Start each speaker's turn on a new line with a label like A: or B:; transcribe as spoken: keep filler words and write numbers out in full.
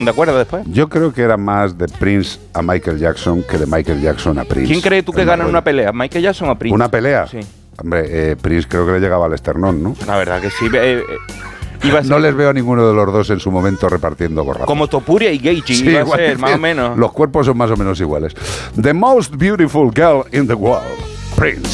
A: ¿De acuerdo después?
B: Yo creo que era más de Prince a Michael Jackson que de Michael Jackson a Prince.
A: ¿Quién crees tú que gana en una pelea? ¿Michael Jackson o Prince?
B: ¿Una pelea?
A: Sí.
B: Hombre, eh, Prince creo que le llegaba al esternón, ¿no?
A: La verdad que sí. Eh, eh, iba a ser
B: no les veo a ninguno de los dos en su momento repartiendo gorrazos.
A: como Topuria y Gagey,
B: Sí,
A: iba a
B: igual
A: ser,
B: que
A: más o menos.
B: Los cuerpos son más o menos iguales. The most beautiful girl in the world, Prince.